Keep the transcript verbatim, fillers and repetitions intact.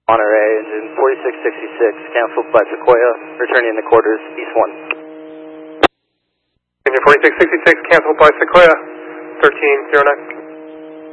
Monterey, engine forty-six sixty-six, canceled by Sequoia, returning in the quarters, East one. Engine forty-six sixty-six, canceled by Sequoia, thirteen zero nine.